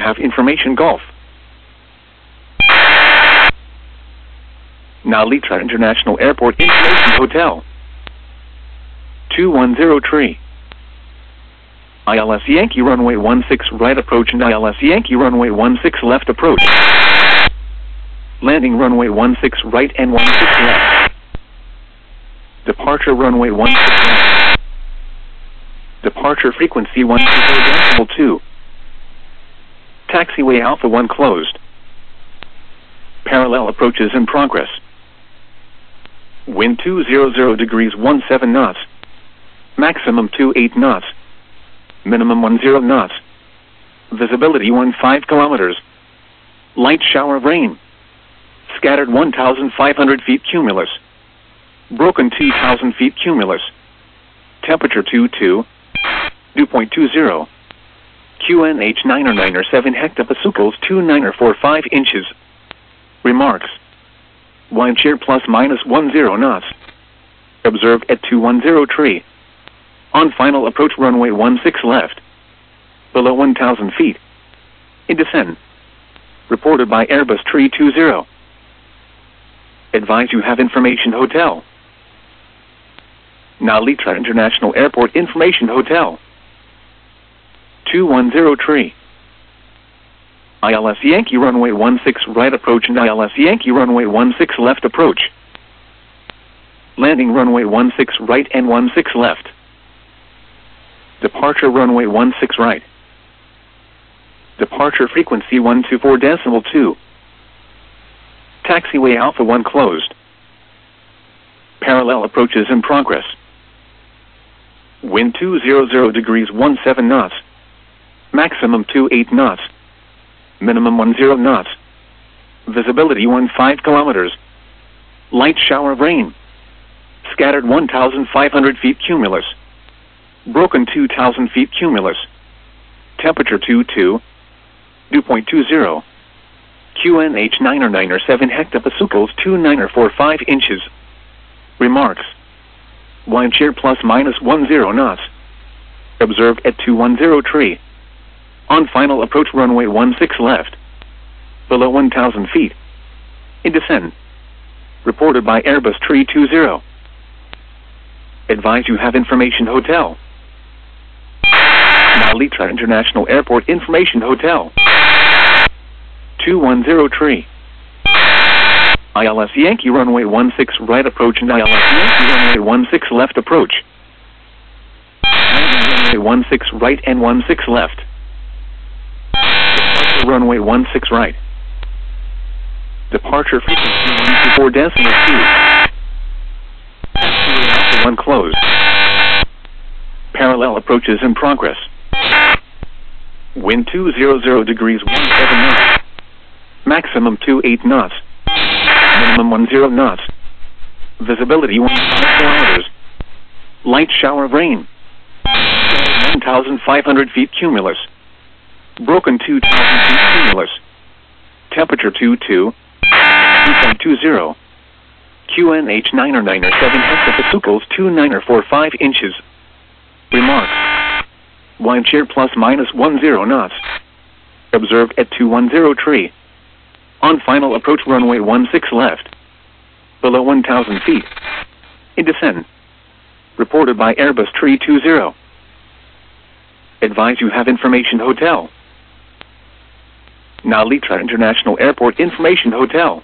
have information Golf. Nalitra International Airport Information Hotel. 210 Tree. ILS Yankee runway 16 right approach and ILS Yankee runway 16 left approach. Landing runway 16 right and 16 left. Departure runway 16 left. Departure frequency 124.2. Taxiway Alpha 1 closed. Parallel approaches in progress. Wind 200 degrees 17 knots. Maximum 28 knots. Minimum 10 knots. Visibility 15 kilometers. Light shower of rain. Scattered 1,500 feet cumulus. Broken 2,000 feet cumulus. Temperature 22. Dew point 20. QNH 997 hectopascals 2945 inches. Remarks. Wind shear plus minus 10 knots. Observed at 210 Tree. On final approach runway 16 left. Below 1,000 feet. In descent. Reported by Airbus Tree 20. Advise you have information Hotel. Nalitra International Airport Information Hotel. 210 Tree. ILS Yankee runway 16 right approach and ILS Yankee runway 16 left approach. Landing runway 16 right and 16 left. Departure runway 16 right. Departure frequency 124.2. Taxiway Alpha 1 closed. Parallel approaches in progress. Wind 200 degrees 17 knots. Maximum 28 knots. Minimum 10 knots. Visibility 15 kilometers. Light shower of rain. Scattered 1,500 feet cumulus. Broken 2,000 feet cumulus. Temperature 22. Dew point 20. QNH 997 hectopascals 2945 inches. Remarks. Wind shear plus minus 10 knots. Observed at 210 Tree. On final approach runway 16 left. Below 1,000 feet. In descent. Reported by Airbus Tree 20. Advise you have information Hotel. Nalitra International Airport Information Hotel. 210 Tree. ILS Yankee runway 16 right approach and ILS Yankee runway 16 left approach. Landing runway 16 right and 16 left. Departure runway 16 right. Departure frequency 124.2. Taxiway 1 closed. Parallel approaches in progress. Wind 200 degrees 17 knots. Maximum 28 knots. Minimum 10 knots. Visibility 15 kilometers. Light shower of rain. 1,500 feet cumulus. Broken 2,000 feet cumulus. Temperature 22. Dew point 20. QNH 997 hectopascals 2945 inches. Remarks. Wind shear plus minus 10 knots. Observed at 210 Tree. On final approach runway 16 left. Below 1,000 feet. In descent. Reported by Airbus Tree 20. Advise you have information Hotel. Nalitra International Airport Information Hotel.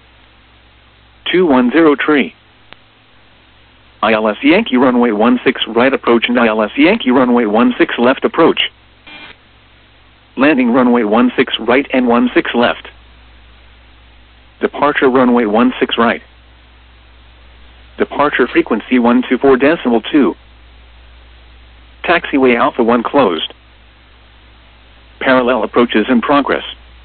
210 Tree. ILS Yankee runway 16 right approach and ILS Yankee runway 16 left approach. Landing runway 16 right and 16 left. Departure runway 16 right. Departure frequency 124.2. Taxiway Alpha 1 closed. Parallel approaches in progress.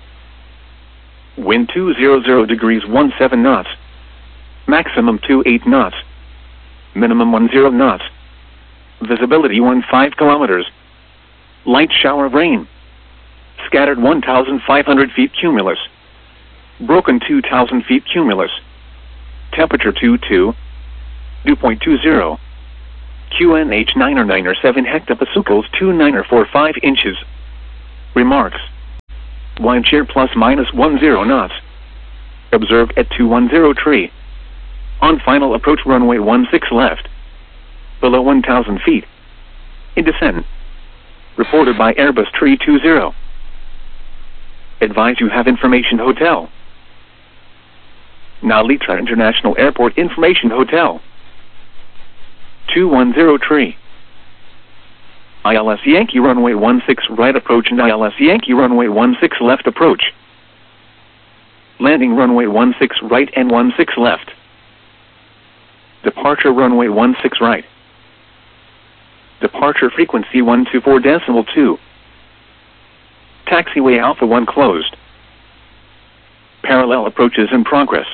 Wind 200 degrees 17 knots. Maximum 28 knots. Minimum 10 knots. Visibility 15 kilometers. Light shower of rain. Scattered 1,500 feet cumulus. Broken 2,000 feet cumulus. Temperature 22. Dew point 20. QNH 997 hectopascals 2945 inches. Remarks. Wind shear plus minus 10 knots. Observed at 210 tree. On final approach runway 16 left. Below 1,000 feet. In descent. Reported by Airbus Tree 20. Advise you have information hotel. Now Litra International Airport Information Hotel. 210 tree. ILS Yankee runway 16 right approach and ILS Yankee runway 16 left approach. Landing runway 16 right and 16 left. Departure runway 16 right. Departure frequency 124.2. Taxiway Alpha 1 closed. Parallel approaches in progress.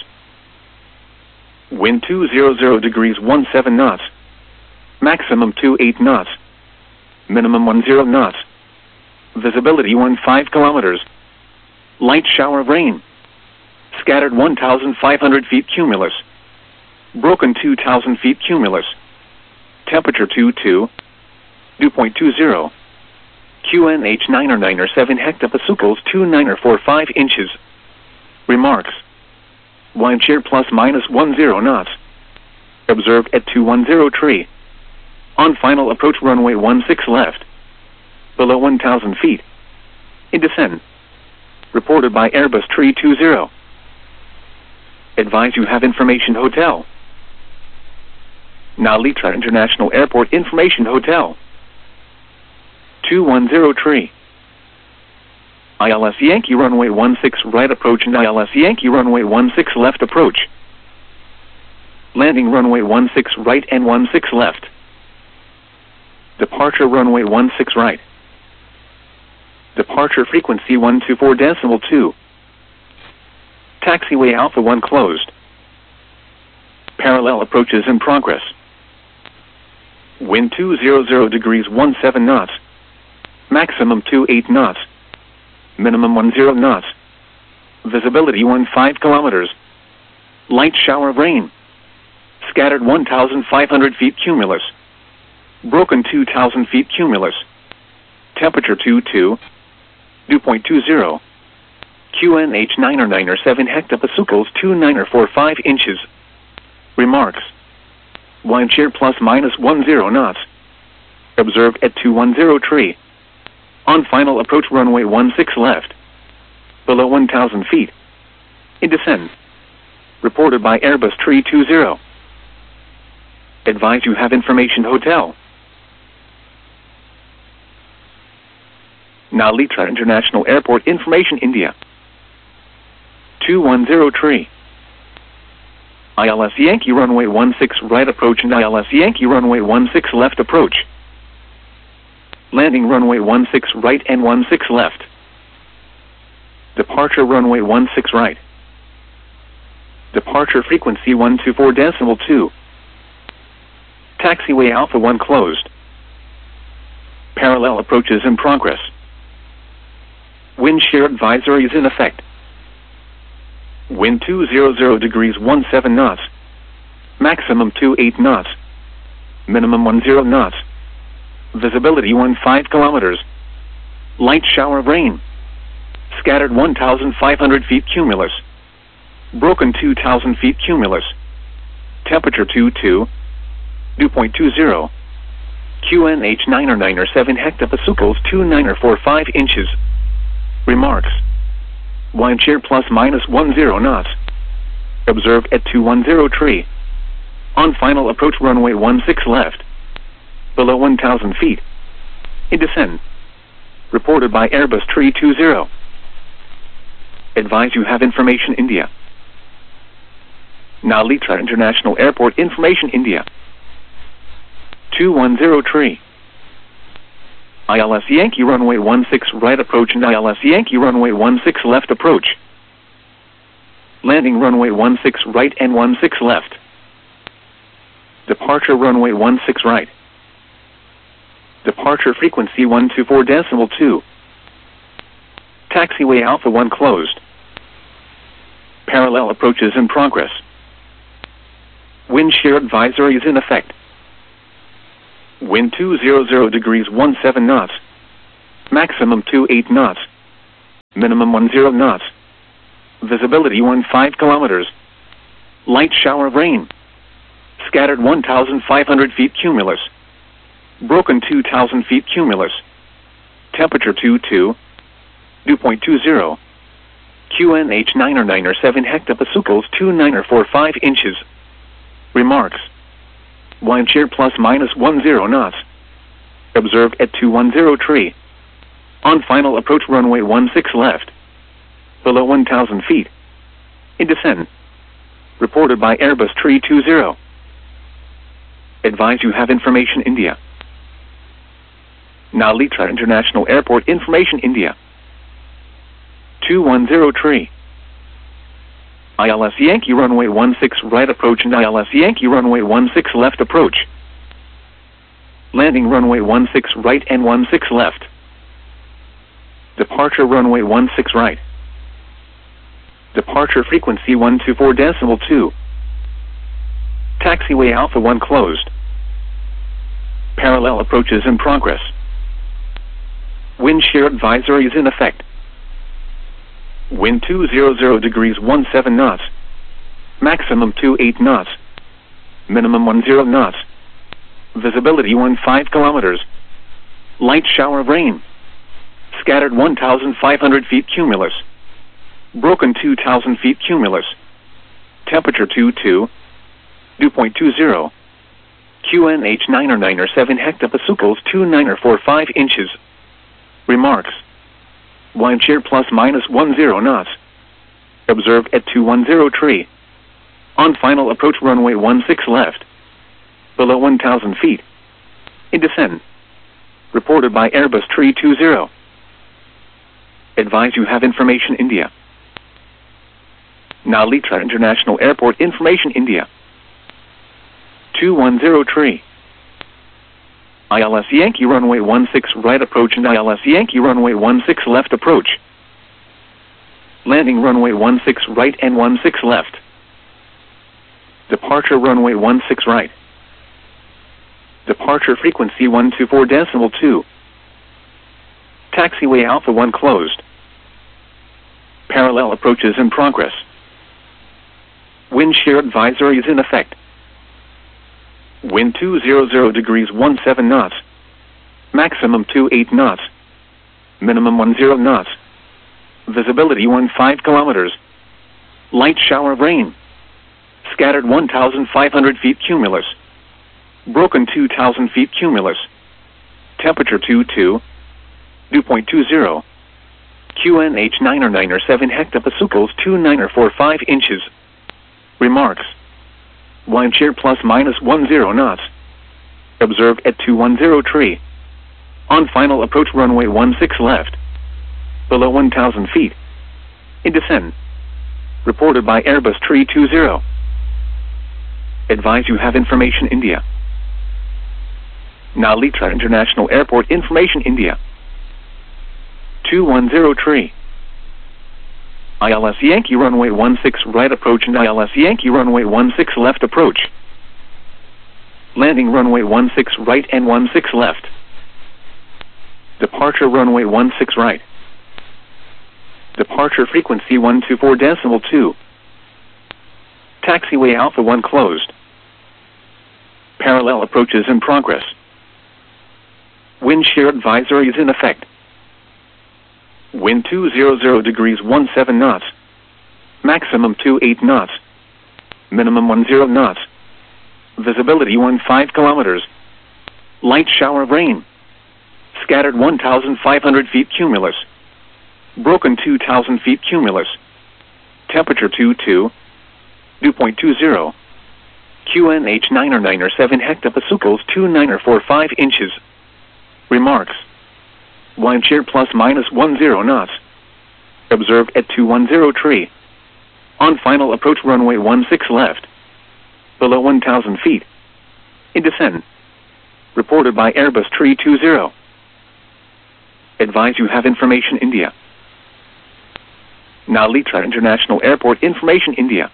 Wind 200 degrees 17 knots. Maximum 28 knots. Minimum 10 knots. Visibility 15 kilometers. Light shower of rain. Scattered 1,500 feet cumulus. Broken 2,000 feet cumulus. Temperature 22. Dew point 20. QNH 997 hectopascals 2945 inches. Remarks. Wind shear plus minus 10 knots. Observed at 210 tree. On final approach runway 16 left. Below 1,000 feet. In descent. Reported by Airbus Tree 20. Advise you have information hotel. Now Litra International Airport Information Hotel. 210 tree. ILS Yankee runway 16 right approach and ILS Yankee runway 16 left approach. Landing runway 16 right and 16 left. Departure runway 16 right. Departure frequency 124.2. Taxiway Alpha 1 closed. Parallel approaches in progress. Wind 200 degrees 17 knots. Maximum 28 knots. Minimum 10 knots. Visibility 15 kilometers. Light shower of rain. Scattered 1,500 feet cumulus. Broken 2,000 feet cumulus. Temperature 22. Dew point 20. QNH 997 hectopascals 2945 inches. Remarks. Wind shear plus minus 10 knots. Observed at 210 tree. On final approach runway 16 left. Below 1,000 feet. In descent. Reported by Airbus Tree 20. Advise you have information hotel. Now Litra International Airport Information India. 210 tree. ILS Yankee runway 16 right approach and ILS Yankee runway 16 left approach. Landing runway 16 right and 16 left. Departure runway 16 right. Departure frequency 124.2. Taxiway Alpha 1 closed. Parallel approaches in progress. Wind shear advisory is in effect. Wind 200 degrees 17 knots. Maximum 28 knots. Minimum 10 knots. Visibility 15 kilometers. Light shower of rain. Scattered 1,500 feet cumulus. Broken 2,000 feet cumulus. Temperature 22. Dew point 20. QNH 997 hectopascals 2945 inches. Remarks. Wind shear plus minus 10 knots. Observed at 210 tree. On final approach runway 16 left. Below 1,000 feet. In descent. Reported by Airbus Tree 20. Advise you have information India. Now Litra International Airport Information India. 210 tree. ILS Yankee runway 16 right approach and ILS Yankee runway 16 left approach. Landing runway 16 right and 16 left. Departure runway 16 right. Departure frequency 124.2. Taxiway Alpha 1 closed. Parallel approaches in progress. Wind shear advisory is in effect. Wind 200 degrees 17 knots. Maximum 28 knots. Minimum 10 knots. Visibility 15 kilometers. Light shower of rain. Scattered 1,500 feet cumulus. Broken 2,000 feet cumulus. Temperature 22. Dew point 20. QNH 997 hectopascals 2945 inches. Remarks. Wind shear plus minus 10 knots. Observed at 210 tree. On final approach runway 16 left. Below 1,000 feet. In descent. Reported by Airbus Tree 20. Advise you have information India. Nalitra International Airport information India. 210 tree. ILS Yankee runway 16 right approach and ILS Yankee runway 16 left approach. Landing runway 16 right and 16 left. Departure runway 16 right. Departure frequency 124.2. Taxiway Alpha 1 closed. Parallel approaches in progress. Wind shear advisory is in effect. Wind 200 degrees 17 knots. Maximum 28 knots. Minimum 10 knots. Visibility 15 kilometers. Light shower of rain. Scattered 1,500 feet cumulus. Broken 2,000 feet cumulus. Temperature 22. Dew point 20. QNH 997 hectopascals 2945 inches. Remarks. Wind shear plus minus 10 knots. Observed at 210 tree. On final approach runway 16 left. Below 1,000 feet. In descent. Reported by Airbus Tree 20. Advise you have information India. Nalitra International Airport information India. 210 tree. ILS Yankee runway 16 right approach and ILS Yankee runway 16 left approach. Landing runway 16 right and 16 left. Departure runway 16 right. Departure frequency 124.2. Taxiway Alpha 1 closed. Parallel approaches in progress. Wind shear advisory is in effect. Wind 200 degrees 17 knots. Maximum 28 knots. Minimum 10 knots. Visibility 15 kilometers. Light shower of rain. Scattered 1,500 feet cumulus. Broken 2,000 feet cumulus. Temperature 22. Dew point 20. QNH 997 hectopascals 2945 inches. Remarks. Wind shear plus minus 10 knots. Observed at 210 tree. On final approach runway 16 left. Below 1,000 feet. In descent. Reported by Airbus Tree 20. Advise you have information India. Nalitra International Airport information India. 210 tree. ILS Yankee runway 16 right approach and ILS Yankee runway 16 left approach. Landing runway 16 right and 16 left. Departure runway 16 right. Departure frequency 124.2. Taxiway Alpha 1 closed. Parallel approaches in progress. Wind shear advisory is in effect. Wind 200 degrees 17 knots. Maximum 28 knots. Minimum 10 knots. Visibility 15 kilometers. Light shower of rain. Scattered 1,500 feet cumulus. Broken 2,000 feet cumulus. Temperature 22. Dew point 20. QNH 997 hectopascals 2945 inches. Remarks. Wind shear plus minus 10 knots. Observed at 210 tree. On final approach runway 16 left. Below 1,000 feet. In descent. Reported by Airbus Tree 20. Advise you have information India. Nalitra International Airport information India.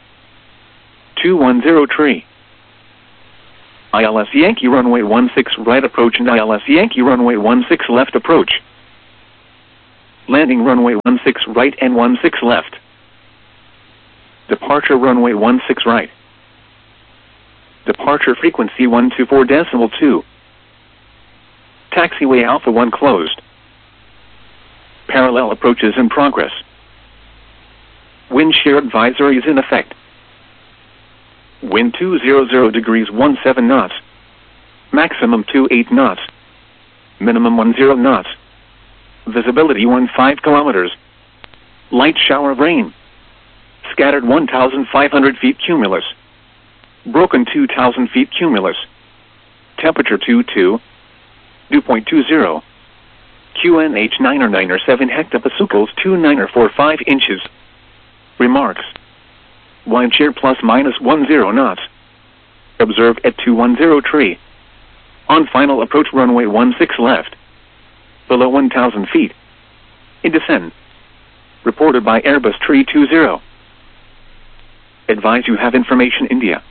210 tree. ILS Yankee runway 16 right approach and ILS Yankee runway 16 left approach. Landing runway 16 right and 16 left. Departure runway 16 right. Departure frequency 124.2. Taxiway Alpha 1 closed. Parallel approaches in progress. Wind shear advisory is in effect. Wind 200 degrees 17 knots. Maximum 28 knots. Minimum 10 knots. Visibility 15 kilometers. Light shower of rain. Scattered 1,500 feet cumulus. Broken 2,000 feet cumulus. Temperature 22. Dew point 20. QNH 997 hectopascals 2945 inches. Remarks. Wind shear plus minus 10 knots. Observed at 210 tree. On final approach runway 16 left. Below 1,000 feet. In descent. Reported by Airbus Tree 20. Advise you have information India.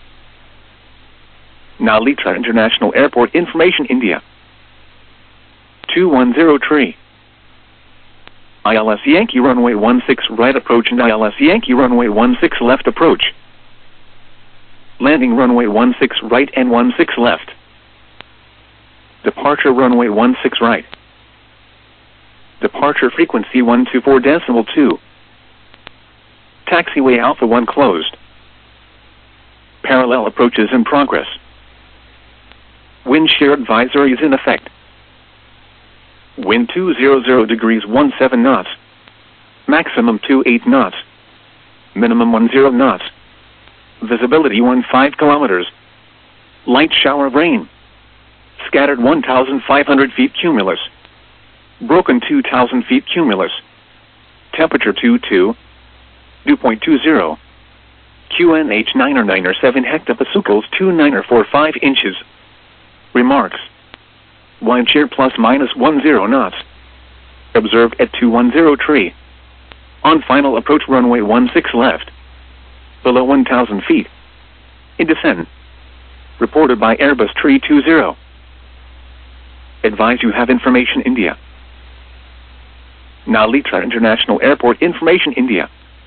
Nalitra International Airport information India. 210 tree. ILS Yankee runway 16 right approach and ILS Yankee runway 16 left approach. Landing runway 16 right and 16 left. Departure runway 16 right. Departure frequency 124.2. Taxiway Alpha 1 closed. Parallel approaches in progress. Wind shear advisory is in effect. Wind 200 degrees 17 knots. Maximum 28 knots. Minimum 10 knots. Visibility 15 kilometers. Light shower of rain. Scattered 1,500 feet cumulus. Broken 2,000 feet cumulus. Temperature 22. Dew point 20. QNH 997 hectopascals 2945 inches. Remarks. Wind shear plus minus 10 knots. Observed at 210 tree. On final approach runway 16 left. Below 1,000 feet. In descent. Reported by Airbus Tree 20. Advise you have information India. Nalitra International Airport information India.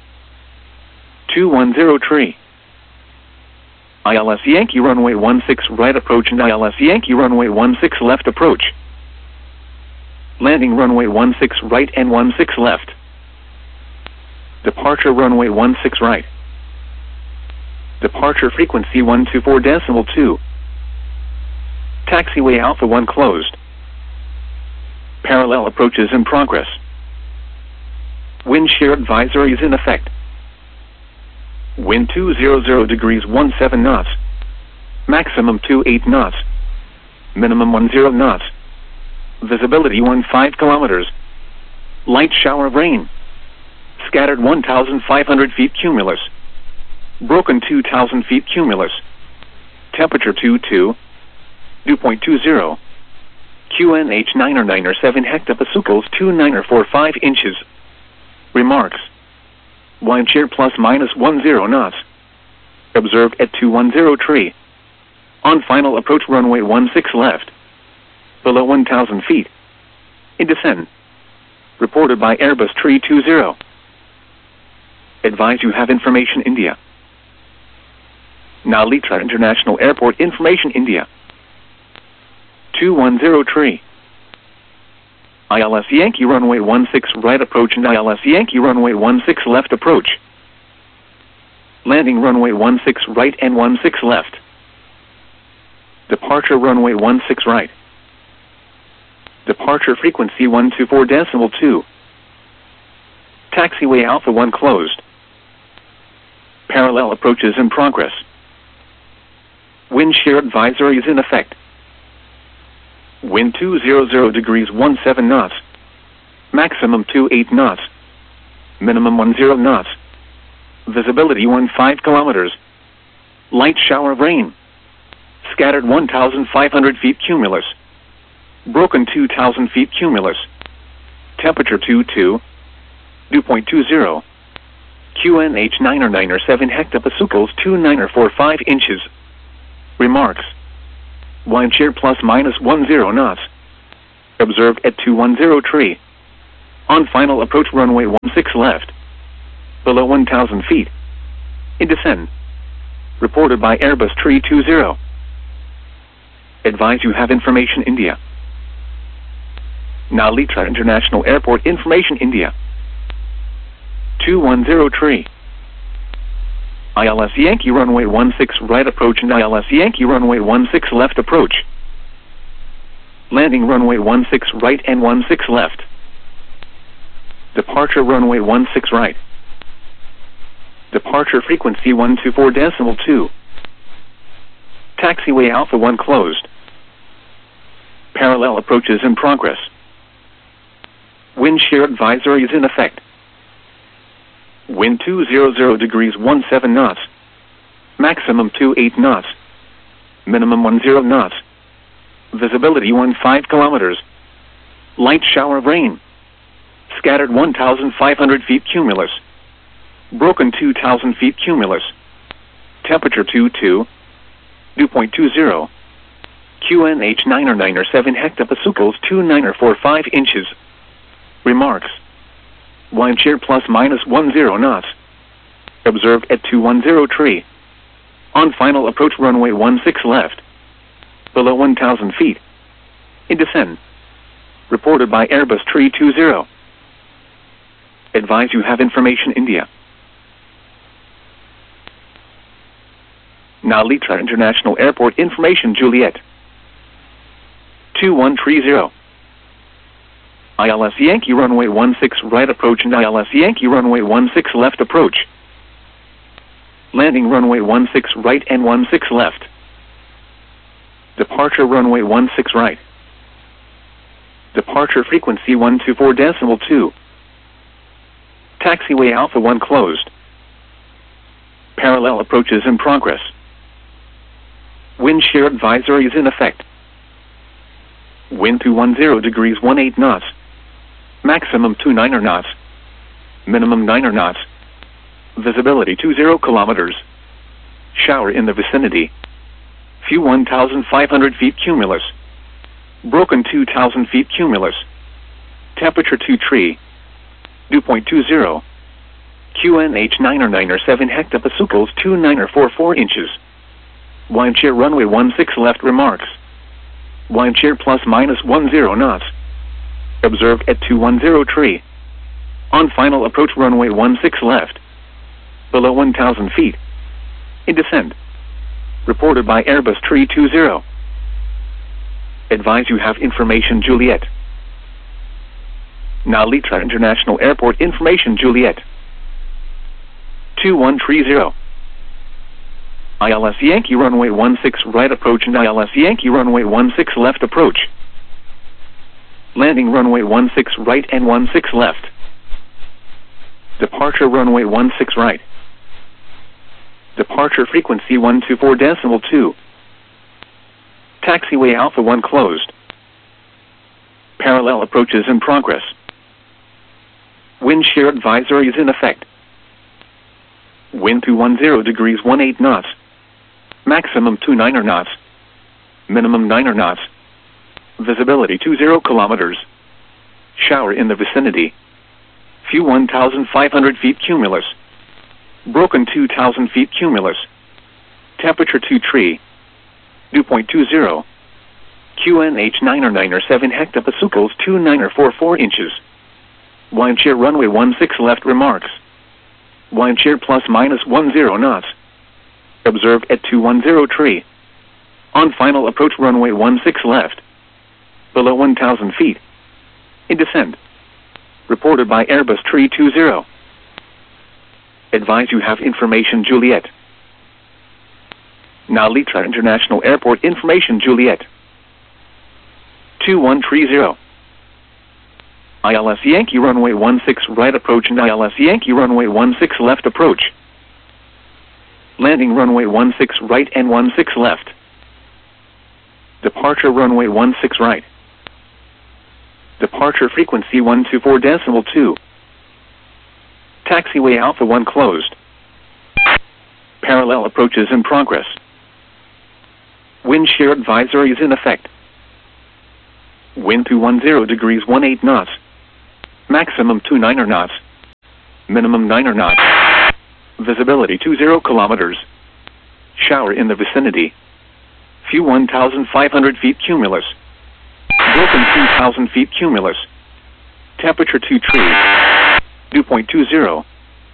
210 tree. ILS Yankee runway 16 right approach and ILS Yankee runway 16 left approach. Landing runway 16 right and 16 left. Departure runway 16 right. Departure frequency 124.2. Taxiway Alpha 1 closed. Parallel approaches in progress. Wind shear advisory is in effect. Wind 200 degrees 17 knots. Maximum 28 knots. Minimum 10 knots. Visibility 15 kilometers. Light shower of rain. Scattered 1,500 feet cumulus. Broken 2,000 feet cumulus. Temperature 22. Dew point 20. QNH 997 hectopascals 2945 inches. Remarks. Wind shear plus minus 10 knots. Observed at 210 tree. On final approach runway 16 left. Below 1,000 feet. In descent. Reported by Airbus Tree 20. Advise you have information India. Nalitra International Airport information India. 210 tree. ILS Yankee runway 16 right approach and ILS Yankee runway 16 left approach. Landing runway 16 right and 16 left. Departure runway 16 right. Departure frequency 124.2. Taxiway Alpha 1 closed. Parallel approaches in progress. Wind shear advisory is in effect. Wind 200 degrees 17 knots. Maximum 28 knots. Minimum 10 knots. Visibility 15 kilometers. Light shower of rain. Scattered 1,500 feet cumulus. Broken 2,000 feet cumulus. Temperature 22. Dew point 20. QNH 997 hectopascals 2945 inches. Remarks. Wind shear plus minus 10 knots. Observed at 210 tree. On final approach runway 16 left. Below 1,000 feet. In descent. Reported by Airbus 320. Advise you have information India. Now Litra International Airport information India. 2103. ILS Yankee runway 16 right approach and ILS Yankee runway 16 left approach. Landing runway 16 right and 16 left. Departure runway 16 right. Departure frequency 124.2. Taxiway Alpha 1 closed. Parallel approaches in progress. Wind shear advisory is in effect. Wind 200 degrees 17 knots. Maximum 28 knots. Minimum 10 knots. Visibility 15 kilometers. Light shower of rain. Scattered 1,500 feet cumulus. Broken 2,000 feet cumulus. Temperature 22. Dew point 20. QNH 997 hectopascals 2945 inches. Remarks. Wind shear plus minus 10 knots. Observed at 2103. On final approach runway 16 left. Below 1,000 feet. In descent. Reported by Airbus 320. Advise you have information India. Now Litra International Airport information Juliet. 2130. ILS Yankee runway 16 right approach and ILS Yankee runway 16 left approach. Landing runway 16 right and 16 left. Departure runway 16 right. Departure frequency 124.2. Taxiway Alpha 1 closed. Parallel approaches in progress. Wind shear advisory is in effect. Wind 210 degrees 18 knots. Maximum 29 knots. Minimum 9 knots. Visibility 20 kilometers. Shower in the vicinity. Few 1,500 feet cumulus. Broken 2,000 feet cumulus. Temperature 23. Dew point 20. QNH 997 hectopascals 2944 inches. Wind shear runway 16 left remarks. Wind shear plus minus 10 knots. Observed at 2103. On final approach runway 16 left. Below 1,000 feet. In descent. Reported by Airbus 320. Advise you have information Juliet. Now Litra International Airport information Juliet. 2130. ILS Yankee runway 16 right approach and ILS Yankee runway 16 left approach. Landing runway 16 right and 16 left. Departure runway 16 right. Departure frequency 124.2. Taxiway Alpha 1 closed. Parallel approaches in progress. Wind shear advisory is in effect. Wind 210 degrees 18 knots. Maximum 29 knots. Minimum 9 knots. Visibility 20 kilometers. Shower in the vicinity. Few 1,500 feet cumulus. Broken 2,000 feet cumulus. Temperature 23. Dew point 20. QNH 997 hectopascals 2944 inches. Wind shear runway 16 left remarks. Wind shear plus minus 10 knots. Observed at 2103. On final approach runway 16 left. Below 1,000 feet. In descent. Reported by Airbus 320. Advise you have information Juliet. Now Litra International Airport information Juliet. 2130. ILS Yankee runway 16 right approach and ILS Yankee runway 16 left approach. Landing runway 16 right and 16 left. Departure runway 16 right. Departure frequency 124.2. Taxiway Alpha 1 closed. Parallel approaches in progress. Wind shear advisory is in effect. Wind 210 degrees 18 knots. Maximum 29 knots. Minimum 9 knots. Visibility 20 kilometers. Shower in the vicinity. View 1,500 feet cumulus. Broken 2,000 feet cumulus. Temperature 2 trees. Dew point 20.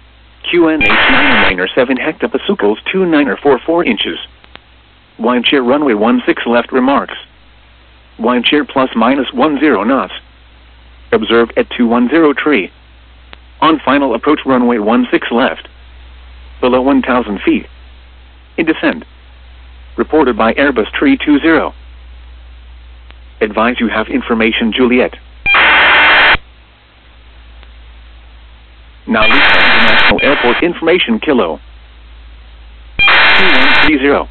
QNH 997 hectopascals 2944 inches. Wind shear runway 16 left remarks. Wind shear plus minus 10 knots. Observed at 210 tree. On final approach runway 16 left. Below 1,000 feet. In descent. Reported by Airbus Tree 20. Advise you have information Juliet. Now Lisa International Airport information Kilo. 2130.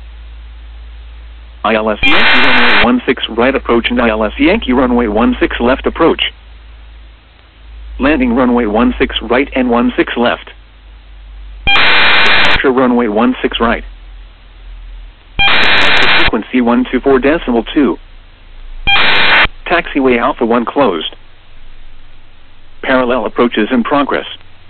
ILS Yankee runway 16 right approach and ILS Yankee runway 16 left approach. Landing runway 16 right and 16 left. Departure runway 16 right. Frequency 124.2. Taxiway Alpha 1 closed. Parallel approaches in progress.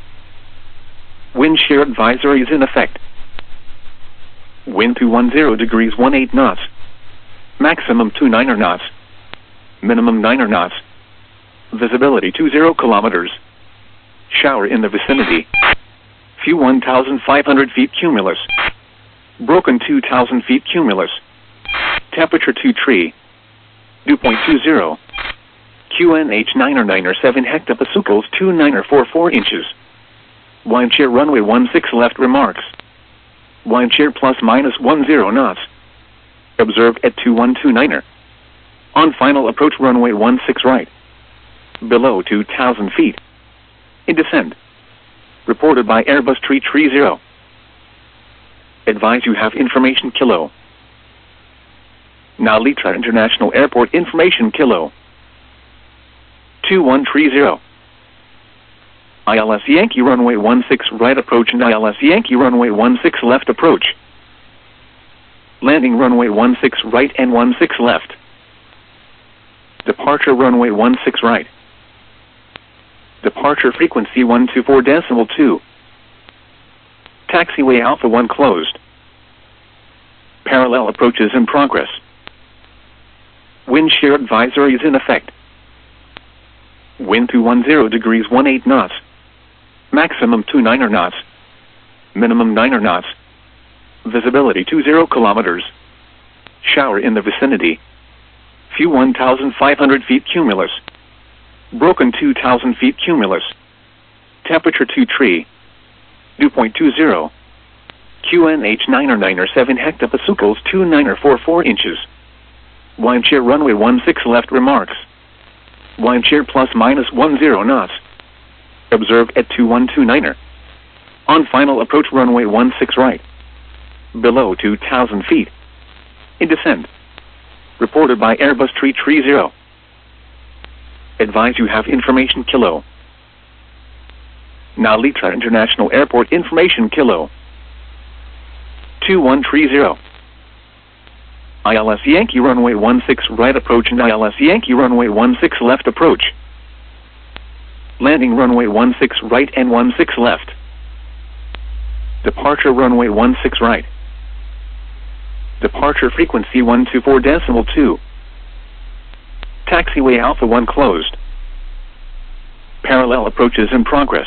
Wind shear advisory is in effect. Wind 210 degrees 18 knots. Maximum 29 knots. Minimum 9 knots. Visibility 20 kilometers. Shower in the vicinity. View 1,500 feet cumulus. Broken 2,000 feet cumulus. Temperature 2 tree. Dew point 20. QNH 997 hectopascals 2944 inches. Wind shear runway 16 left remarks. Wind shear plus minus 10 knots. Observed at 2129. On final approach runway 16 right. Below 2,000 feet. In descent. Reported by Airbus Tree 30. Advise you have information Kilo. Now Litra International Airport information Kilo. 2130. ILS Yankee runway 16 right approach and ILS Yankee runway 16 left approach. Landing runway 16 right and 16 left. Departure runway 16 right. Departure frequency 124.2. Taxiway Alpha 1 closed. Parallel approaches in progress. Wind shear advisory is in effect. Wind 210 degrees 18 knots. Maximum 29 knots. Minimum 9 knots. Visibility 20 kilometers. Shower in the vicinity. View 1,500 feet cumulus. Broken 2,000 feet cumulus. Temperature 2 tree. Dew point 20. QNH 997 hectopascals 2944 inches. Wind shear runway 16 left remarks. Wind shear plus minus 10 knots. Observed at 2129. On final approach runway 16 right. Below 2,000 feet. In descent. Reported by Airbus Tree 30. Advise you have information Kilo. Now Litra International Airport information Kilo. 2130. ILS Yankee runway 16 right approach and ILS Yankee runway 16 left approach. Landing runway 16 right and 16 left. Departure runway 16 right. Departure frequency 124.2. Taxiway Alpha 1 closed. Parallel approaches in progress.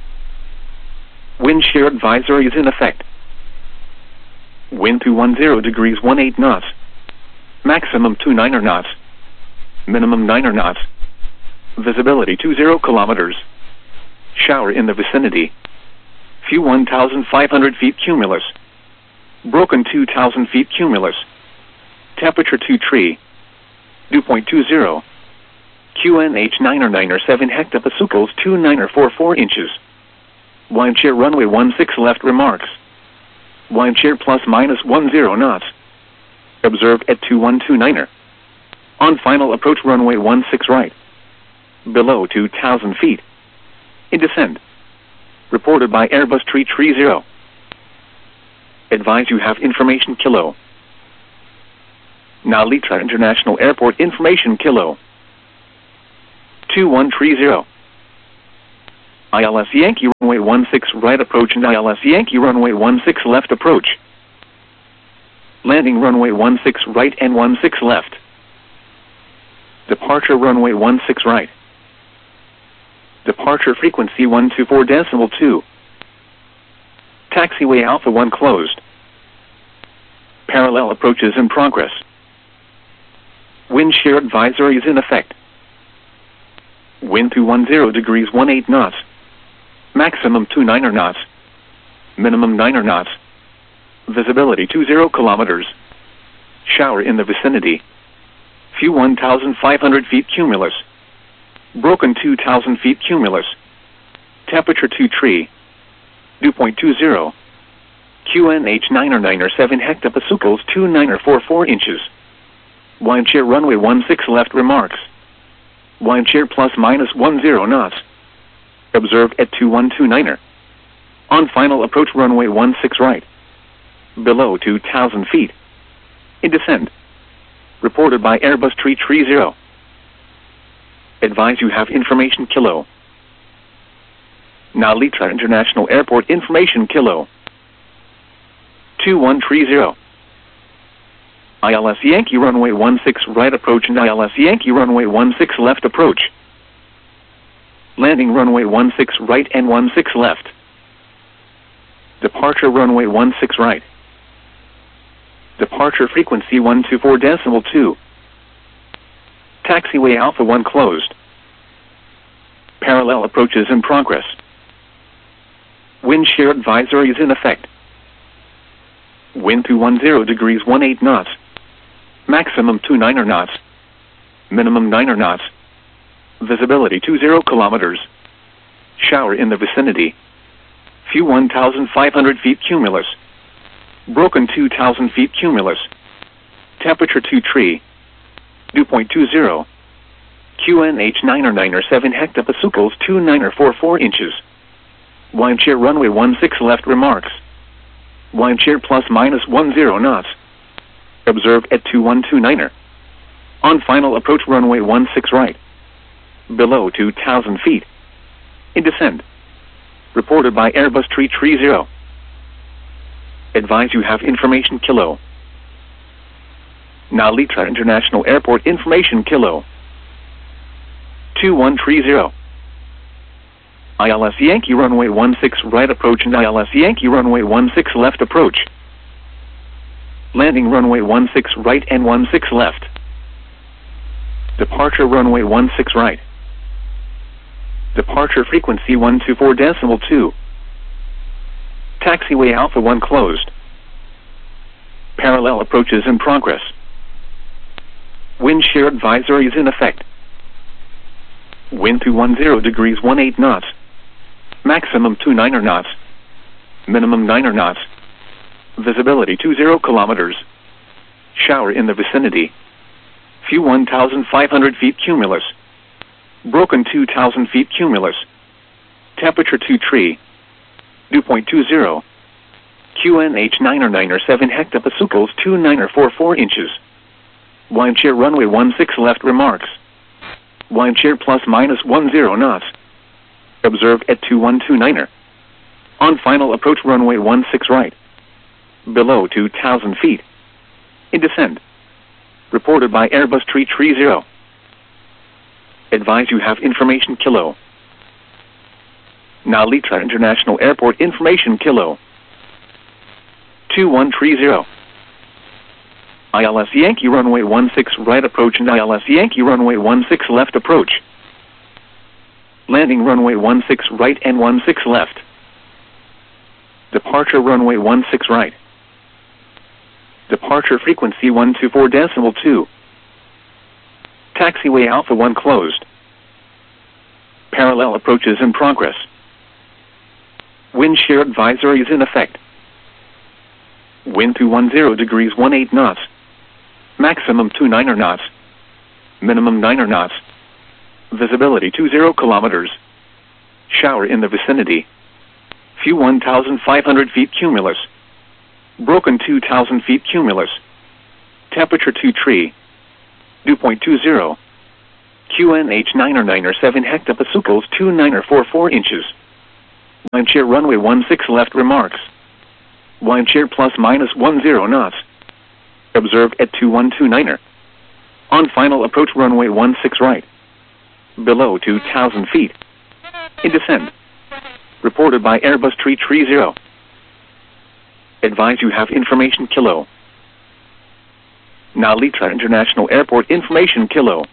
Wind shear advisory is in effect. Wind 210 degrees 18 knots. Maximum 29 knots. Minimum 9 knots. Visibility 20 kilometers. Shower in the vicinity. View 1,500 feet cumulus. Broken 2,000 feet cumulus. Temperature 2 tree. Dew point 20. QNH 997 hectopascals 2944 inches. Wind shear runway 16 left remarks. Wind shear plus minus 10 knots. Observed at 2129. On final approach runway 16 right. Below 2,000 feet. In descent. Reported by Airbus Tree 30. Advise you have information Kilo. Now Litra International Airport information Kilo. 2130. ILS Yankee runway 16 right approach and ILS Yankee runway 16 left approach. Landing runway 16 right and 16 left. Departure runway 16 right. Departure frequency 124.2. Taxiway Alpha 1 closed. Parallel approaches in progress. Wind shear advisory is in effect. Wind 210 degrees 18 knots. Maximum 29 knots. Minimum 9 knots. Visibility 20 kilometers. Shower in the vicinity. Few 1,500 feet cumulus. Broken 2,000 feet cumulus. Temperature 2 tree. Dew point 20. QNH 997 hectopascals 2944 inches. Wind shear runway 16 left remarks. Wind shear plus minus 10 knots. Observed at 2129er. On final approach runway 16 right. Below 2,000 feet. In descent. Reported by Airbus 330. Advise you have information kilo. Narita International Airport information kilo. 2130. ILS Yankee runway 16 right approach and ILS Yankee runway 16 left approach. Landing runway 16 right and 16 left. Departure runway 16 right. Departure frequency 124.2. Taxiway Alpha 1 closed. Parallel approaches in progress. Wind shear advisory is in effect. Wind 210 degrees 18 knots. Maximum 29 knots. Minimum 9 knots. Visibility 20 kilometers. Shower in the vicinity. Few 1,500 feet cumulus. Broken 2,000 feet cumulus. Temperature 2 tree. Dew point 20. QNH 997 hectopascals 2944 inches. Wind shear runway 16 left remarks. Wind shear plus minus 10 knots. Observed at 2129er. On final approach runway 16 right. Below 2,000 feet. In descent. Reported by Airbus 330. Advise you have information kilo. Narita International Airport information kilo. 2130. ILS Yankee runway 16 right approach and ILS Yankee runway 16 left approach. Landing runway 16 right and 16 left. Departure runway 16 right. Departure frequency 124.2. Taxiway Alpha 1 closed. Parallel approaches in progress. Wind shear advisory is in effect. Wind 210 degrees 18 knots. Maximum 29 knots. Minimum 9 knots. Visibility 20 kilometers. Shower in the vicinity. Few 1,500 feet cumulus. Broken 2,000 feet cumulus. Temperature 2 tree. Dew point 20. QNH 997 hectopascals 2944 inches. Wind shear runway 16 left remarks. Wind shear plus minus 10 knots. Observed at 2129er. On final approach runway 16 right. Below 2,000 feet. In descent. Reported by Airbus 330. Advise you have information kilo. Narita International Airport information kilo. 2130. ILS Yankee runway 16 right approach and ILS Yankee runway 16 left approach. Landing runway 16 right and 16 left. Departure runway 16 right. Departure frequency 124.2. Taxiway Alpha 1 closed. Parallel approaches in progress. Wind shear advisory is in effect. Wind 210 degrees 18 knots. Maximum 29 knots. Minimum 9 knots. Visibility 20 kilometers. Shower in the vicinity. Few 1,500 feet cumulus. Broken 2,000 feet cumulus. Temperature 2 tree. Dew point 20. QNH 997 hectopascals 2944 inches. Timeshare runway 16 left remarks. Timeshare plus minus 10 knots. Observed at 2129er. On final approach runway 16 right. Below 2,000 feet. In descent. Reported by Airbus 330. Advise you have information kilo. Narita International Airport information kilo.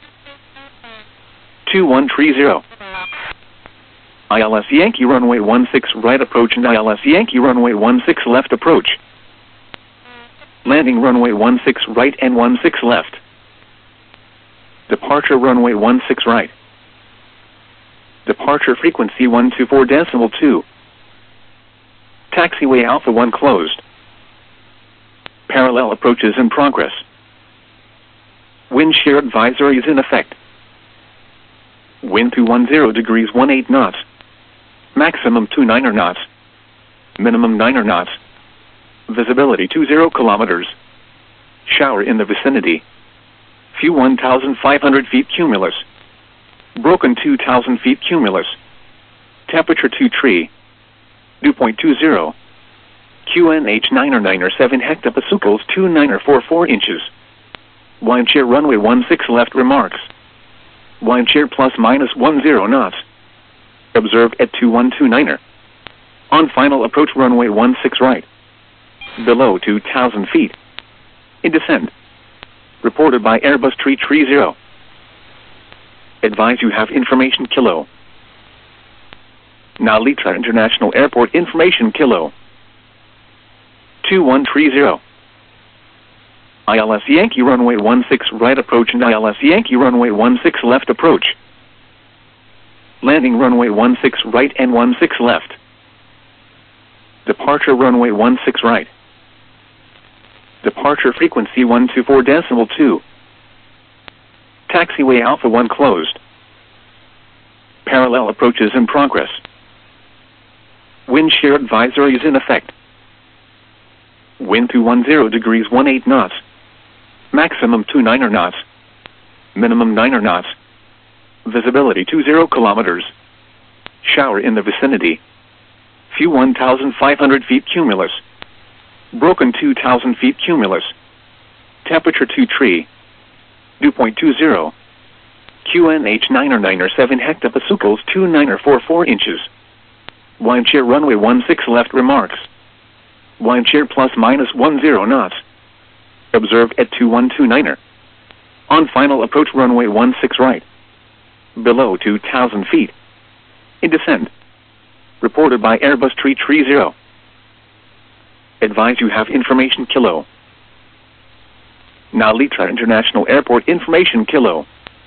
2130. ILS Yankee runway 16 right approach and ILS Yankee runway 16 left approach. Landing runway 16 right and 16 left. Departure runway 16 right. Departure frequency 124.2. Taxiway Alpha 1 closed. Parallel approaches in progress. Wind shear advisory is in effect. Wind 210 degrees 18 knots. Maximum 29 knots. Minimum 9 knots. Visibility 20 kilometers. Shower in the vicinity. Few 1,500 feet cumulus. Broken 2,000 feet cumulus. Temperature 2 dew point 20. QNH 997 hectopascals 2944 inches. Wind shear runway 16 left remarks. Wind shear plus minus 10 knots. Observed at 2129er. On final approach runway 16 right. Below 2,000 feet. In descent. Reported by Airbus 330. Advise you have information kilo. Narita International Airport information kilo. 2130. ILS Yankee runway 16 right approach and ILS Yankee runway 16 left approach. Landing runway 16 right and 16 left. Departure runway 16 right. Departure frequency 124.2. Taxiway Alpha 1 closed. Parallel approaches in progress. Wind shear advisory is in effect. Wind 210 degrees 18 knots. Maximum 29 knots. Minimum 9 knots. Visibility 20 kilometers. Shower in the vicinity. Few 1,500 feet cumulus. Broken 2,000 feet cumulus. Temperature 2 dew point 20. QNH 997 hectopascals 2944 inches. Wind shear runway 16 left remarks. Wind shear plus minus 10 knots. Observed at 2129er. On final approach runway 16 right. Below 2,000 feet. In descent. Reported by Airbus 330. Advise you have information kilo. Narita International Airport information kilo.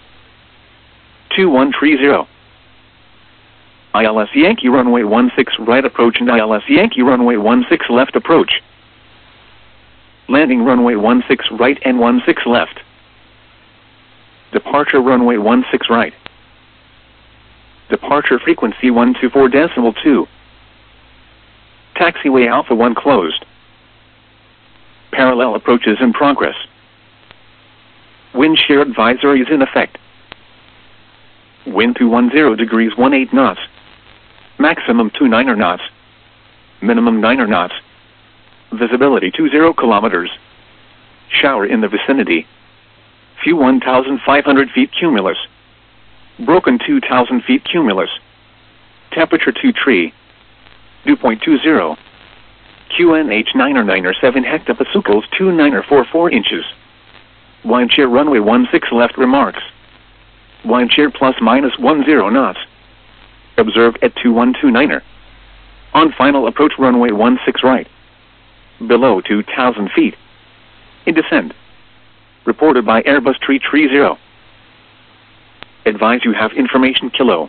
2130. ILS Yankee runway 16 right approach and ILS Yankee runway 16 left approach. Landing runway 16 right and 16 left. Departure runway 16 right. Departure frequency 124.2. Taxiway Alpha 1 closed. Parallel approaches in progress. Wind shear advisory is in effect. Wind 210 degrees 18 knots. Maximum 29 knots. Minimum 9 knots. Visibility 20 kilometers. Shower in the vicinity. Few 1,500 feet cumulus. Broken 2,000 feet cumulus. Temperature 2 dew point 20. QNH 997 hectopascals 2944 inches. Wind shear runway 16 left remarks. Wind shear plus minus 10 knots. Observed at 2129er. On final approach runway 16 right. Below 2,000 feet. In descent. Reported by Airbus 330. Advise you have information kilo.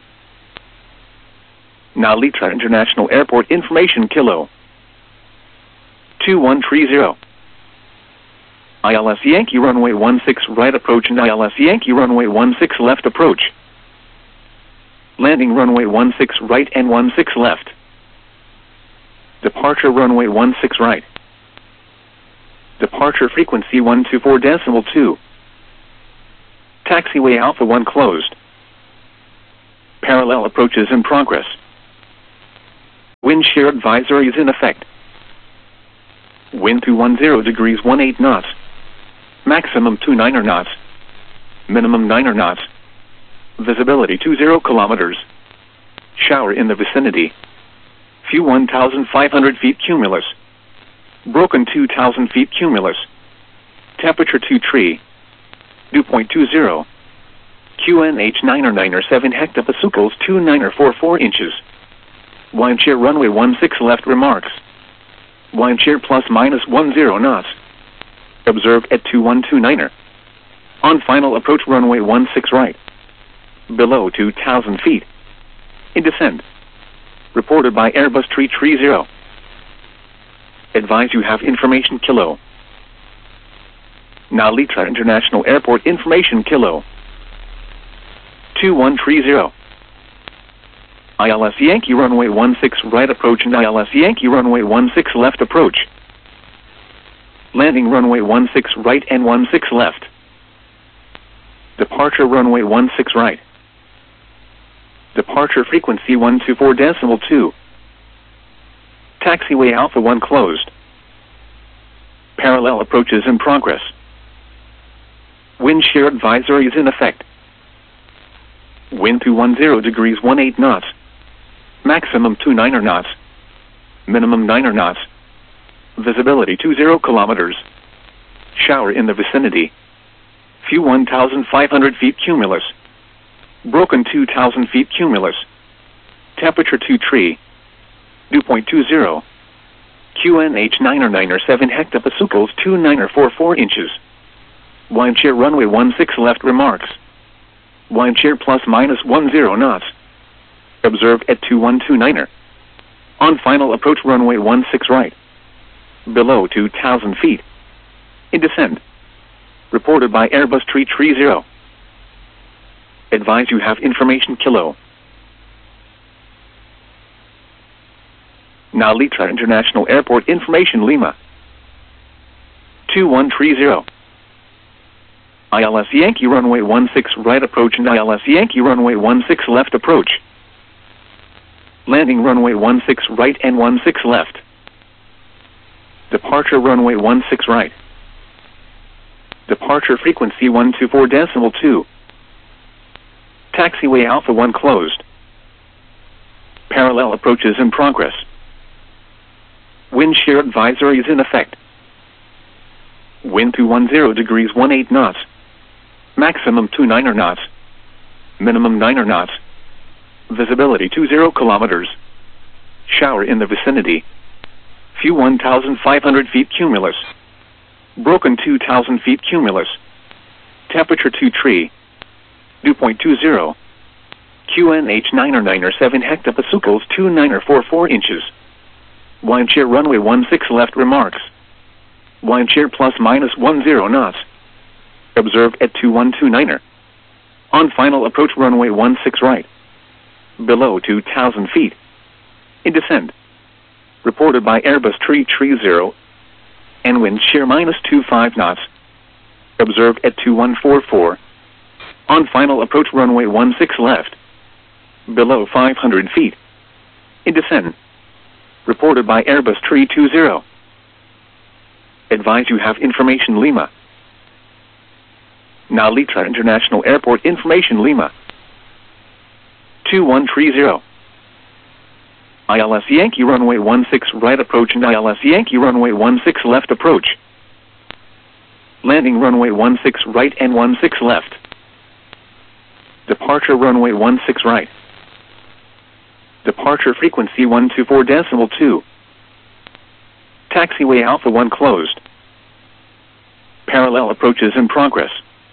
Narita International Airport information kilo. 2130. ILS Yankee runway 16 right approach and ILS Yankee runway 16 left approach. Landing runway 16 right and 16 left. Departure runway 16 right. Departure frequency 124.2. Taxiway Alpha 1 closed. Parallel approaches in progress. Wind shear advisory is in effect. Wind 210 degrees 18 knots. Maximum 29 knots. Minimum 9 knots. Visibility 20 kilometers. Shower in the vicinity. Few 1,500 feet cumulus. Broken 2,000 feet cumulus. Temperature 2 tree. Dew point 20. QNH 997 hectopascals 2944 inches. Wind shear runway 16 left remarks. Wind shear plus minus 10 knots. Observed at 2129er. On final approach runway 16 right. Below 2,000 feet. In descent. Reported by Airbus 330. Advise you have information kilo. Now Litra International Airport information kilo. 2130. ILS Yankee runway 16 right approach and ILS Yankee runway 16 left approach. Landing runway 16 right and 16 left. Departure runway 16 right. Departure frequency 124.2. Taxiway Alpha 1 closed. Parallel approaches in progress. Wind shear advisory is in effect. Wind 210 degrees 18 knots. Maximum 29 knots. Minimum 9 knots. Visibility 20 kilometers. Shower in the vicinity. Few 1,500 feet cumulus. Broken 2,000 feet cumulus. Temperature 2 tree. Dew point 20. QNH 997 hectopascals 2944 inches. Wind shear runway 16 left remarks. Wind shear plus minus 10 knots. Observed at 2129er. On final approach runway 16 right. Below 2,000 feet. In descent. Reported by Airbus 330. Advise you have information kilo. Now Litra International Airport information Lima. 2130. ILS Yankee runway 16 right approach and ILS Yankee runway 16 left approach. Landing runway 16 right and 16 left. Departure runway 16 right. Departure frequency 124.2. Taxiway Alpha 1 closed. Parallel approaches in progress. Wind shear advisory is in effect. Wind 210 degrees 18 knots. Maximum 29 knots. Minimum 9 knots. Visibility 20 kilometers. Shower in the vicinity. Few 1,500 feet cumulus. Broken 2,000 feet cumulus. Temperature 2 tree. Dew point 20. QNH 997 hectopascals 2944 inches. Wind shear runway 16 left remarks. Wind shear plus minus 10 knots. Observed at 2129er. On final approach runway 16 right. Below 2,000 feet. In descent. Reported by Airbus 330. And wind shear minus 25 knots. Observed at 2144. On final approach runway 16 left. Below 500 feet. In descent. Reported by Airbus 320. Advise you have information Lima. Now Litra International Airport information Lima. 2130. ILS Yankee runway 16 right approach and ILS Yankee runway 16 left approach. Landing runway 16 right and 16 left. Departure runway 16 right. Departure frequency 124.2. Taxiway Alpha 1 closed. Parallel approaches in progress.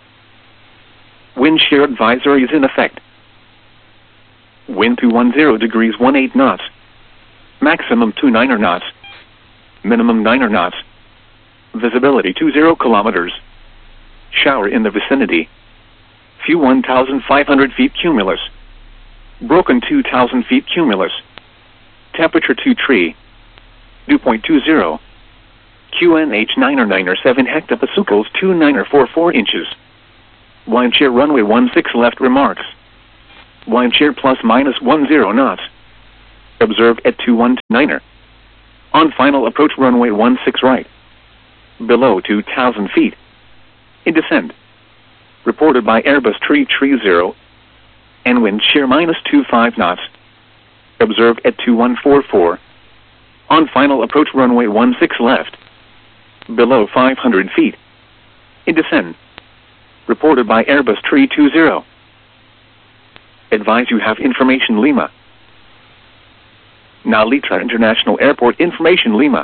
Wind shear advisory is in effect. Wind 210 degrees 18 knots. Maximum 29 knots. Minimum 9 knots. Visibility 20 kilometers. Shower in the vicinity. Few 1,500 feet cumulus. Broken 2,000 feet cumulus. Temperature 2 tree. Dew point 20. QNH 997 hectopascals 2944 inches. Wind shear runway 16 left remarks. Wind shear plus minus 10 knots. Observed at 219er. On final approach runway 16 right. Below 2,000 feet. In descent. Reported by Airbus 330. And wind shear -25 knots. Observed at 2144. On final approach runway 16 left. Below 500 feet. In descent. Reported by Airbus 320. Advise you have information Lima. Now Litra International Airport information Lima.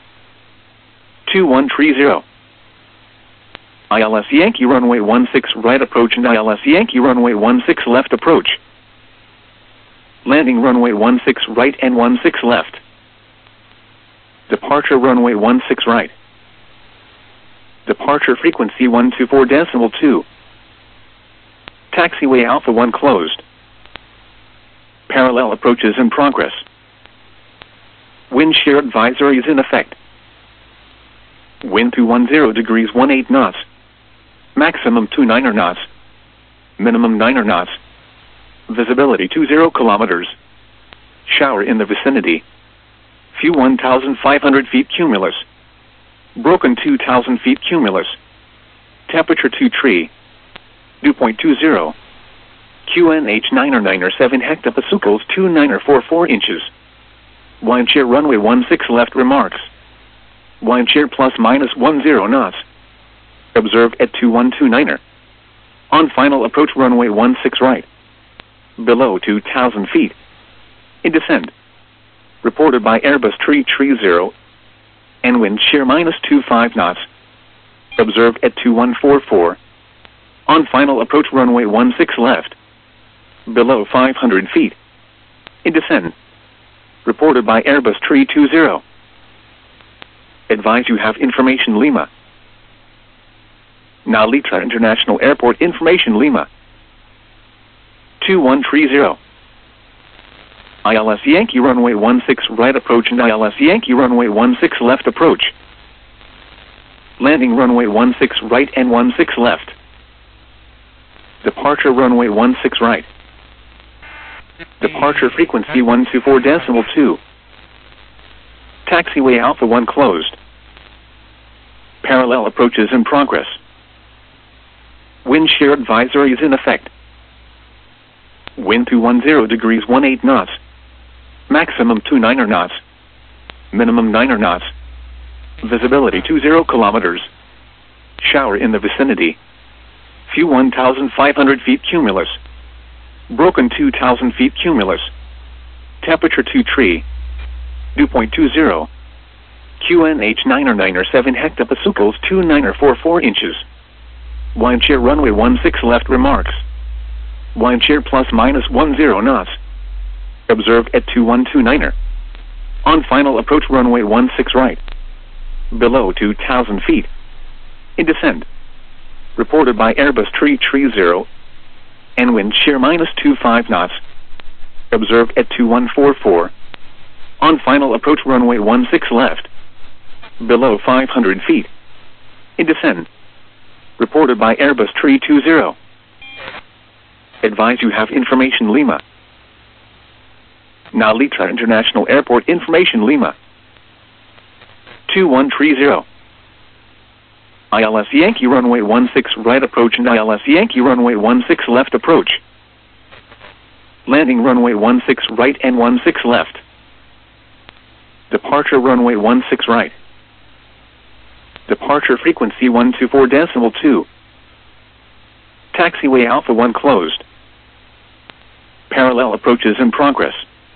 2130. ILS Yankee runway 16 right approach and ILS Yankee runway 16 left approach. Landing runway 16 right and 16 left. Departure runway 16 right. Departure frequency 124.2. Taxiway Alpha 1 closed. Parallel approaches in progress. Wind shear advisory is in effect. Wind 210 degrees 18 knots. Maximum 29 knots. Minimum 9 knots. Visibility 20 kilometers. Shower in the vicinity. Few 1,500 feet cumulus. Broken 2,000 feet cumulus. Temperature 2 dew point 20. QNH 997 hectopascals 2944 inches. Wind shear runway 16 left remarks. Wind shear ±10 knots. Observed at 2129er. On final approach runway 16 right. Below 2,000 feet. In descent. Reported by Airbus 330. And wind shear -25 knots. Observed at 2144. On final approach runway 16 left. Below 500 feet. In descent. Reported by Airbus 320. Advise you have information Lima. Now Litra International Airport information Lima. 2130. ILS Yankee runway 16 right approach and ILS Yankee runway 16 left approach. Landing runway 16 right and 16 left. Departure runway 16 right. Departure frequency 124.2. Taxiway Alpha 1 closed. Parallel approaches in progress. Wind shear advisory is in effect. Wind 210 degrees 18 knots. Maximum 29 knots. Minimum 9 knots. Visibility 20 kilometers. Shower in the vicinity. Few 1,500 feet cumulus. Broken 2,000 feet cumulus. Temperature 2 dew point 20. QNH 997 hectopascals 2944 inches. Wind shear runway 16 left remarks. Wind shear ±10 knots. Observed at 2129er. On final approach runway 16 right. Below 2,000 feet. In descent. Reported by Airbus 330. And wind shear -25 knots. Observed at 2144. On final approach runway 16 left. Below 500 feet. In descent. Reported by Airbus 320. Advise you have information Lima. Now Litra International Airport information Lima. 2130. ILS Yankee runway 16 right approach and ILS Yankee runway 16 left approach. Landing runway 16 right and 16 left. Departure runway 16 right. Departure frequency 124.2. Taxiway Alpha 1 closed. Parallel approaches in progress.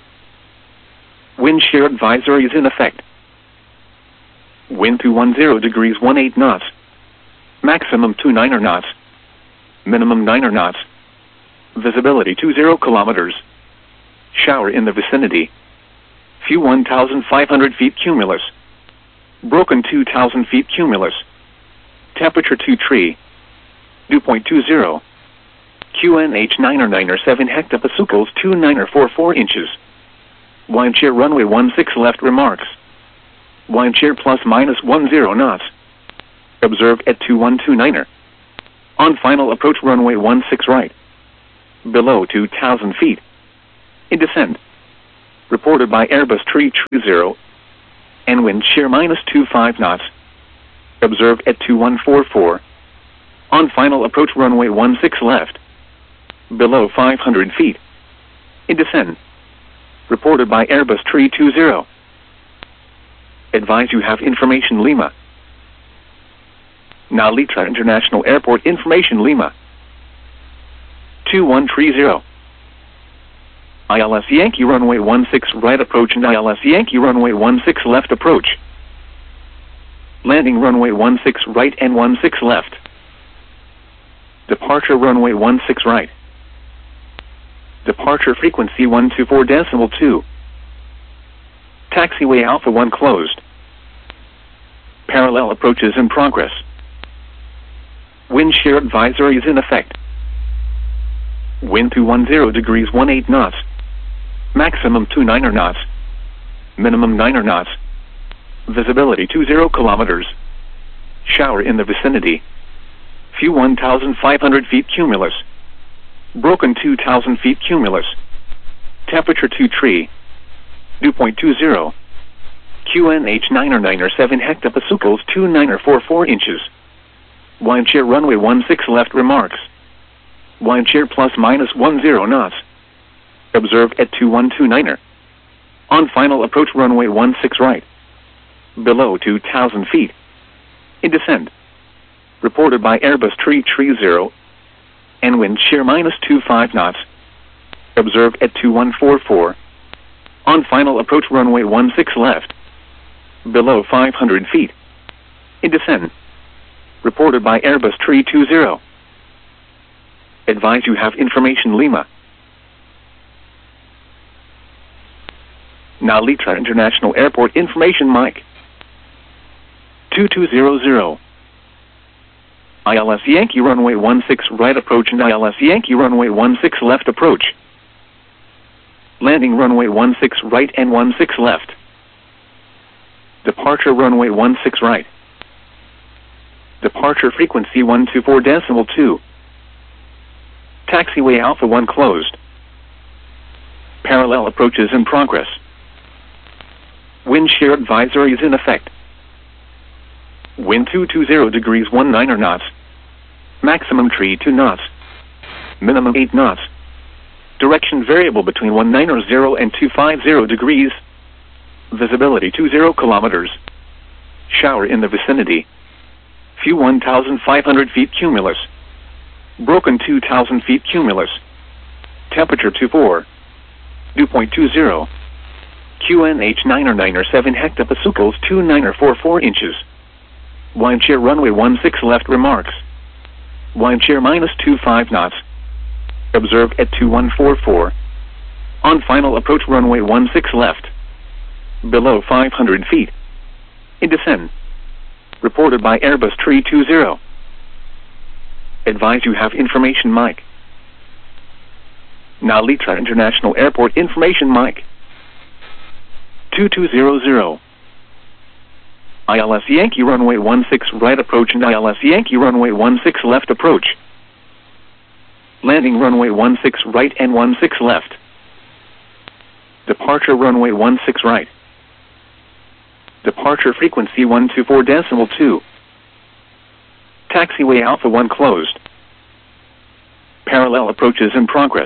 Wind shear advisory is in effect. Wind 210 degrees 18 knots. Maximum 29 knots. Minimum 9 knots. Visibility 20 kilometers. Shower in the vicinity. Few 1,500 feet cumulus. Broken 2,000 feet cumulus. Temperature 2 dew point 20. QNH 997 hectopascals 2944 inches. Wind shear runway 16 left remarks. Wind shear ±10 knots. Observed at 2129er. On final approach runway 16 right. Below 2,000 feet. In descent. Reported by Airbus Tree 0, and wind shear -25 knots. Observed at 2144. On final approach runway 16 left. Below 500 feet. In descent. Reported by Airbus Tree 20. Advise you have information Lima. Now Litra International Airport information Lima. 2130. ILS Yankee runway 16 right approach and ILS Yankee runway 16 left approach. Landing runway 16 right and 16 left. Departure runway 16 right. Departure frequency 124.2. Taxiway Alpha 1 closed. Parallel approaches in progress. Wind shear advisory is in effect. Wind 210 degrees 18 knots. Maximum 29 knots. Minimum 9 knots. Visibility 20 kilometers. Shower in the vicinity. Few 1,500 feet cumulus. Broken 2,000 feet cumulus. Temperature 2 tree. Dew point 20. QNH 997 hectopascals 2944 inches. Wind shear runway 16 left remarks. Wind shear plus minus 10 knots. Observed at 2129. On final approach runway 16 right. Below 2,000 feet. In descent. Reported by Airbus Tree 0. And wind shear -25 knots. Observed at 2144. On final approach runway 16 left. Below 500 feet. In descent. Reported by Airbus Tree 20. Advise you have information Lima. Now Litra International Airport information Mike. 2200. ILS Yankee runway 16 right approach and ILS Yankee runway 16 left approach. Landing runway 16 right and 16 left. Departure runway 16 right. Departure frequency 124.2. Taxiway Alpha 1 closed. Parallel approaches in progress. Wind shear advisory is in effect. Wind 220 degrees 19 knots. Maximum tree 2 knots. Minimum 8 knots. Direction variable between 190 and 250 degrees. Visibility 20 kilometers. Shower in the vicinity. Few 1,500 feet cumulus. Broken 2,000 feet cumulus. Temperature 24. Dew point 20. QNH 997 hectopascals 2944 inches. Wind shear runway 16 left remarks. Wind shear -25 knots. Observed at 2144. On final approach runway 16 left. Below 500 feet. In descent. Reported by Airbus Tree 20. Advise you have information Mike. Now Litra International Airport information Mike. 2200. ILS Yankee runway 16 right approach and ILS Yankee runway 16 left approach. Landing runway 16 right and 16 left. Departure runway 16 right. Departure frequency 124.2. Taxiway Alpha 1 closed. Parallel approaches in progress.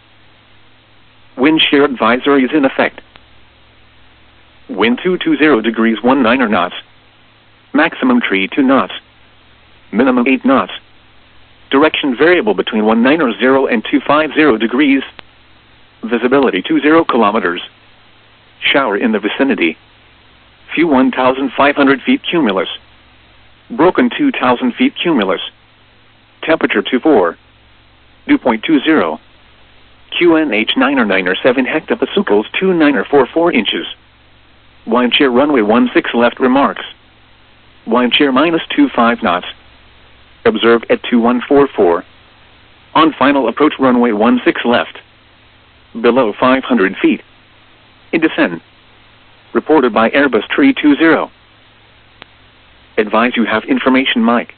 Wind shear advisory is in effect. Wind 220 degrees 19 knots. Maximum tree 2 knots. Minimum 8 knots. Direction variable between 190 and 250 degrees. Visibility 20 kilometers. Shower in the vicinity. Few 1,500 feet cumulus. Broken 2,000 feet cumulus. Temperature 24. Dew point 20. QNH 997 hectopascals 2944 inches. Wind shear runway 16 left remarks. Wind shear -25 knots. Observed at 2144. On final approach runway 16 left. Below 500 feet. In descent. Reported by Airbus Tree 20. Advise you have information Mike.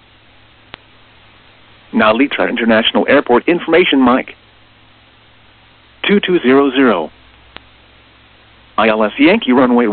Now Litra International Airport information Mike. 2200. ILS Yankee runway